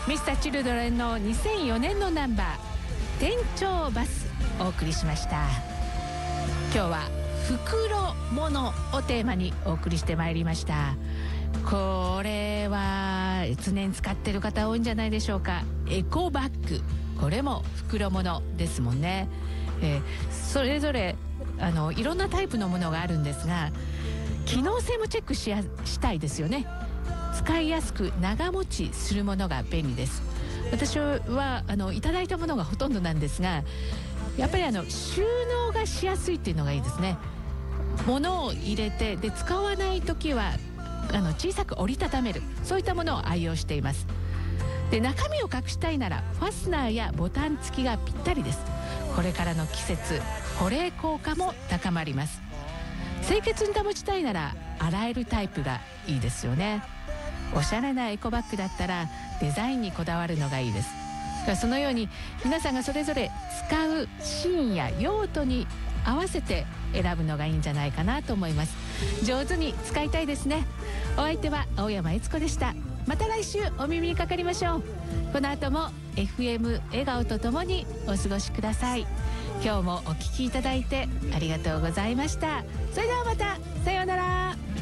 ミスターチルドレンの2004年のナンバー店長バスお送りしました。今日は袋物をテーマにお送りしてまいりました。これは常に使ってる方多いんじゃないでしょうか。エコバッグ、これも袋物ですもんね。それぞれいろんなタイプのものがあるんですが、機能性もチェックしたいですよね。使いやすく長持ちするものが便利です。私はいただいたものがほとんどなんですが、やっぱり収納がしやすいっていうのがいいですね。物を入れてで使わない時は小さく折りたためる、そういったものを愛用しています。で、中身を隠したいならファスナーやボタン付きがぴったりです。これからの季節、保冷効果も高まります。清潔に保ちたいなら洗えるタイプがいいですよね。おしゃれなエコバッグだったらデザインにこだわるのがいいです。そのように皆さんがそれぞれ使うシーンや用途に合わせて選ぶのがいいんじゃないかなと思います。上手に使いたいですね。お相手は青山悦子でした。また来週お耳にかかりましょう。この後も FM 笑顔とともにお過ごしください。今日もお聞きいただいてありがとうございました。それではまた、さようなら。